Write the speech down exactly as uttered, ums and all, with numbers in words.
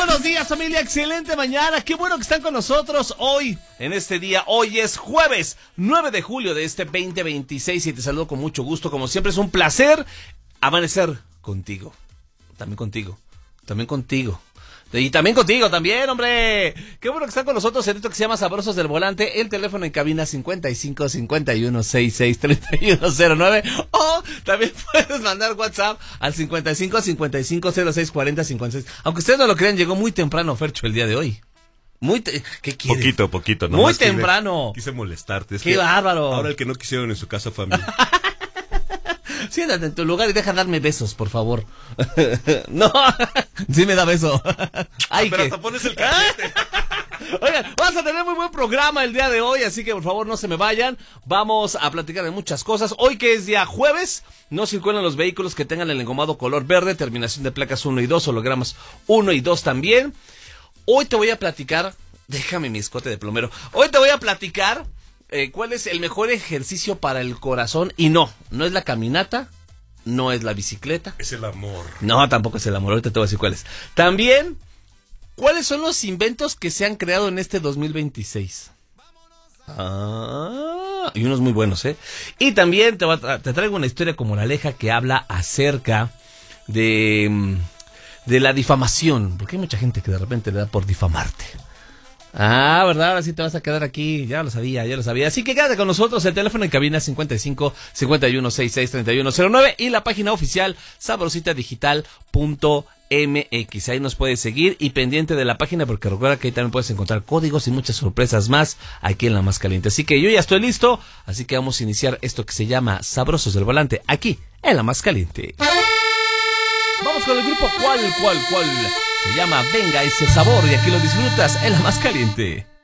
buenos días, familia, excelente mañana, qué bueno que están con nosotros hoy, en este día. Hoy es jueves nueve de julio de este veinte veintiséis y te saludo con mucho gusto, como siempre es un placer amanecer contigo, también contigo, también contigo. Y también contigo, también, hombre. Qué bueno que están con nosotros en esto que se llama Sabrosos del Volante. El teléfono en cabina cincuenta y cinco, cincuenta y uno, sesenta y seis, treinta y uno cero nueve. O también puedes mandar WhatsApp al cincuenta y cinco, cincuenta y cinco, cero seis, cuarenta, cincuenta y seis. Aunque ustedes no lo crean, llegó muy temprano Fercho el día de hoy. Muy, te- ¿qué quieres? Poquito, poquito. Muy nomás quise- temprano. Quise molestarte. Es Qué que bárbaro. Ahora el que no quisieron en su casa fue a mí. Siéntate en tu lugar y deja darme besos, por favor. No, sí me da beso. Ay, Pero que... hasta pones el cachete. Oigan, vamos a tener muy buen programa el día de hoy, así que por favor no se me vayan. Vamos a platicar de muchas cosas. Hoy que es día jueves, no circulan los vehículos que tengan el engomado color verde, terminación de placas uno y dos, hologramas uno y dos también. Hoy te voy a platicar, déjame mi escote de plomero. Hoy te voy a platicar eh, cuál es el mejor ejercicio para el corazón. Y no, no es la caminata, no es la bicicleta. Es el amor. No, tampoco es el amor, ahorita te voy a decir cuáles. También, ¿cuáles son los inventos que se han creado en este dos mil veintiséis? Ah, y unos muy buenos, ¿eh? Y también te, va a tra- te traigo una historia como la Aleja que habla acerca de, mm, de la difamación, porque hay mucha gente que de repente le da por difamarte. Ah, ¿verdad? Ahora sí te vas a quedar aquí. Ya lo sabía, ya lo sabía. Así que quédate con nosotros. El teléfono en cabina cincuenta y cinco, cincuenta y uno, sesenta y seis, treinta y uno cero nueve y la página oficial sabrosita digital punto m x. Ahí nos puedes seguir y pendiente de la página porque recuerda que ahí también puedes encontrar códigos y muchas sorpresas más aquí en La Más Caliente. Así que yo ya estoy listo. Así que vamos a iniciar esto que se llama Sabrosos del Volante aquí en La Más Caliente. Vamos con el grupo ¿Cuál, cuál, cuál? Se llama Venga ese sabor y aquí lo disfrutas en La Más Caliente.